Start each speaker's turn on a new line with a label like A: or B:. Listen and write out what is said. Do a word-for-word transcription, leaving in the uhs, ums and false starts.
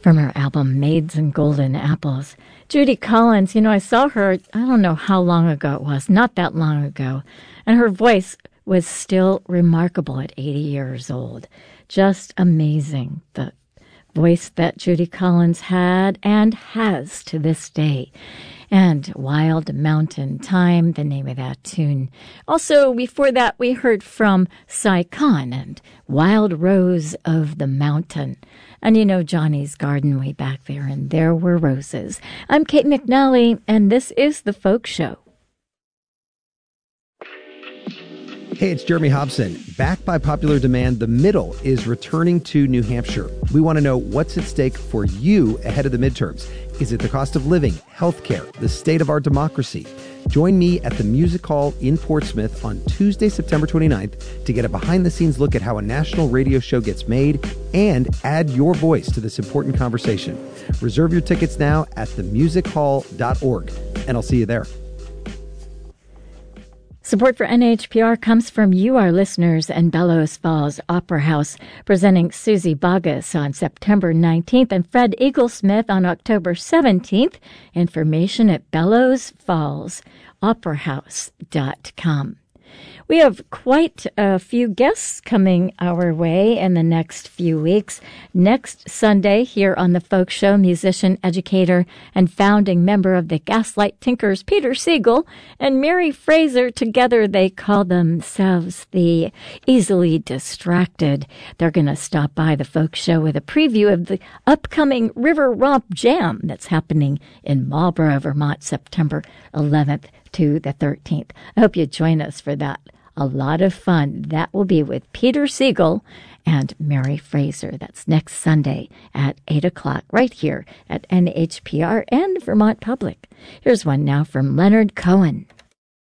A: from her album Maids and Golden Apples. Judy Collins, you know, I saw her, I don't know how long ago it was, not that long ago, and her voice was still remarkable at eighty years old. Just amazing, the voice that Judy Collins had and has to this day. And Wild Mountain Time, the name of that tune. Also, before that, we heard from Cy Khan and Wild Rose of the Mountain. And you know Johnny's Garden way back there, and there were roses. I'm Kate McNally, and this is The Folk Show.
B: Hey, it's Jeremy Hobson. Backed by popular demand, The Middle is returning to New Hampshire. We want to know what's at stake for you ahead of the midterms. Is it the cost of living, healthcare, the state of our democracy? Join me at the Music Hall in Portsmouth on Tuesday, September twenty-ninth to get a behind-the-scenes look at how a national radio show gets made and add your voice to this important conversation. Reserve your tickets now at the music hall dot org, and I'll see you there.
A: Support for N H P R comes from you, our listeners, and Bellows Falls Opera House, presenting Susie Boggess on September nineteenth and Fred Eaglesmith on October seventeenth. Information at bellows falls opera house dot com. We have quite a few guests coming our way in the next few weeks. Next Sunday, here on The Folk Show, musician, educator, and founding member of the Gaslight Tinkers, Peter Siegel, and Mary Fraser. Together, they call themselves the Easily Distracted. They're going to stop by The Folk Show with a preview of the upcoming River Romp Jam that's happening in Marlborough, Vermont, September eleventh to the thirteenth. I hope you join us for that. A lot of fun. That will be with Peter Siegel and Mary Fraser. That's next Sunday at eight o'clock right here at N H P R and Vermont Public. Here's one now from Leonard Cohen.